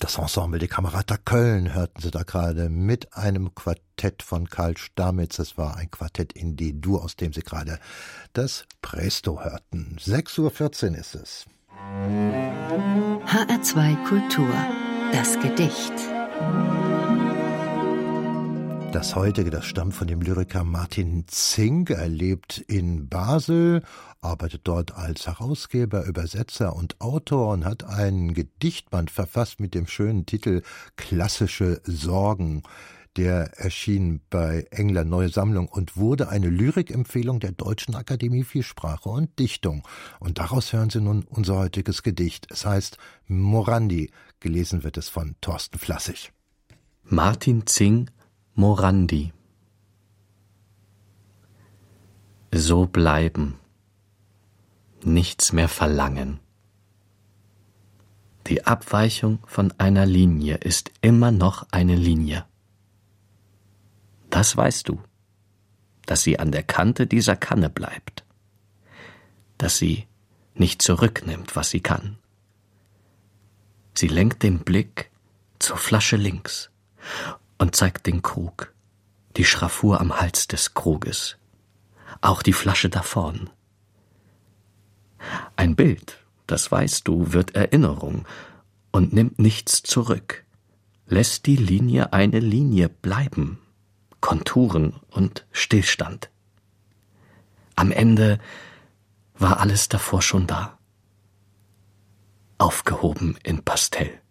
Das Ensemble der Camerata Köln hörten Sie da gerade mit einem Quartett von Karl Stamitz. Es war ein Quartett in D-Dur, aus dem Sie gerade das Presto hörten. 6:14 Uhr ist es. HR2 Kultur. Das Gedicht. Das heutige, das stammt von dem Lyriker Martin Zink. Er lebt in Basel, arbeitet dort als Herausgeber, Übersetzer und Autor und hat einen Gedichtband verfasst mit dem schönen Titel Klassische Sorgen. Der erschien bei Engler Neue Sammlung und wurde eine Lyrikempfehlung der Deutschen Akademie für Sprache und Dichtung. Und daraus hören Sie nun unser heutiges Gedicht. Es heißt Morandi. Gelesen wird es von Thorsten Flassig. Martin Zink, Morandi. So bleiben, nichts mehr verlangen. Die Abweichung von einer Linie ist immer noch eine Linie. Das weißt du, dass sie an der Kante dieser Kanne bleibt, dass sie nicht zurücknimmt, was sie kann. Sie lenkt den Blick zur Flasche links und zeigt den Krug, die Schraffur am Hals des Kruges, auch die Flasche da vorn. Ein Bild, das weißt du, wird Erinnerung und nimmt nichts zurück, lässt die Linie eine Linie bleiben, Konturen und Stillstand. Am Ende war alles davor schon da, aufgehoben in Pastell.